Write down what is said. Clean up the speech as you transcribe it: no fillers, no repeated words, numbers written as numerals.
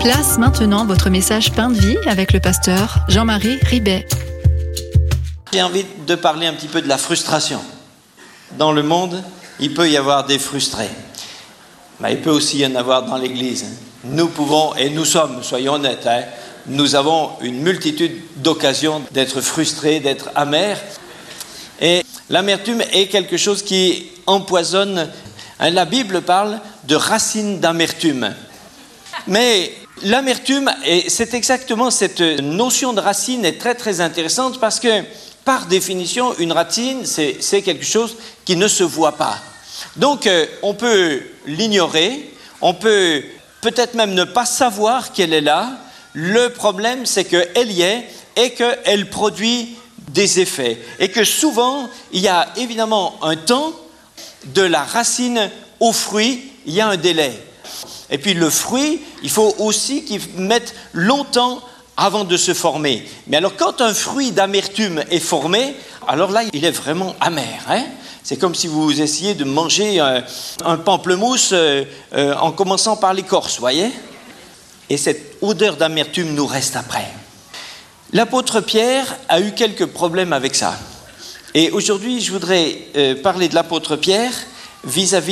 Place maintenant votre message Pain de vie avec le pasteur Jean-Marie Ribet. J'ai envie de parler un petit peu de la frustration. Dans le monde, il peut y avoir des frustrés. Mais il peut aussi y en avoir dans l'Église. Nous pouvons, et nous sommes, soyons honnêtes, nous avons une multitude d'occasions d'être frustrés, d'être amers. Et l'amertume est quelque chose qui empoisonne. La Bible parle de racines d'amertume. Mais l'amertume, et c'est exactement cette notion de racine est très très intéressante parce que par définition, une racine, c'est quelque chose qui ne se voit pas. Donc, on peut l'ignorer, on peut peut-être même ne pas savoir qu'elle est là. Le problème, c'est qu'elle y est et qu'elle produit des effets. Et que souvent, il y a évidemment un temps de la racine au fruit, il y a un délai. Et puis le fruit, il faut aussi qu'il mette longtemps avant de se former. Mais alors quand un fruit d'amertume est formé, alors là, il est vraiment amer. C'est comme si vous essayiez de manger un pamplemousse en commençant par l'écorce, voyez ? Et cette odeur d'amertume nous reste après. L'apôtre Pierre a eu quelques problèmes avec ça. Et aujourd'hui, je voudrais parler de l'apôtre Pierre vis-à-vis